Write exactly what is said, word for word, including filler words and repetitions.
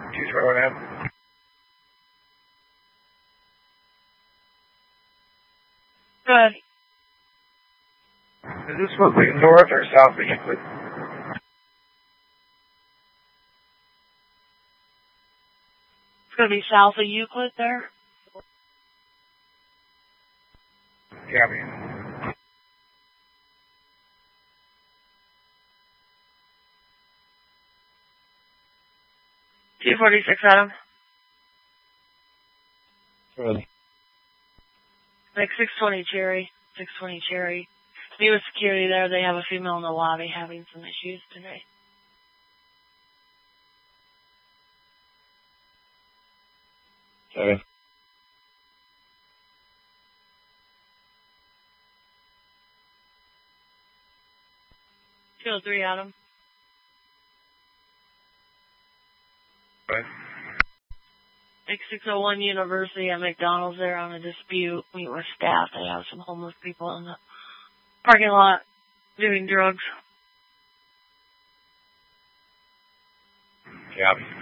two twenty-one M. Good. Is this supposed to be north or south of Euclid? It's going to be south of Euclid there? Yeah, I mean. two forty-six, Adam. Good. Like six twenty Cherry. six twenty Cherry. Meet with security there. They have a female in the lobby having some issues today. Okay. two oh three, Adam. Right. Like six oh one University at McDonald's there on a dispute. Meet with staff. They have some homeless people in the parking lot doing drugs. Yeah.